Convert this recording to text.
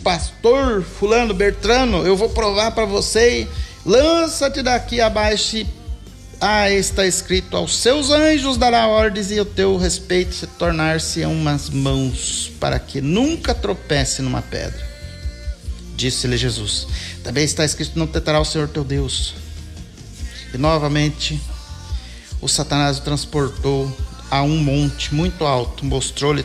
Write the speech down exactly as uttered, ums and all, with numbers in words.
pastor fulano, Bertrano, eu vou provar para você, lança-te daqui abaixo e ah, está escrito, aos seus anjos dará ordens e o teu respeito se tornar-se umas mãos, para que nunca tropece numa pedra. Disse-lhe Jesus, também está escrito, não tentará o Senhor teu Deus. E novamente o Satanás o transportou a um monte muito alto, mostrou-lhe